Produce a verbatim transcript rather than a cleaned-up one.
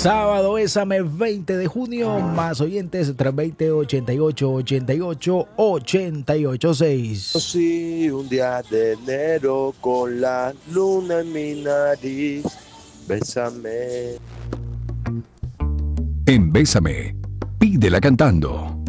Sábado, Bésame, veinte de junio, más oyentes, tres veinte, ochenta y ocho, ochenta y ocho, ochenta y ocho seis. Sí, un día de enero con la luna en mi nariz, bésame. En Bésame, pídela cantando.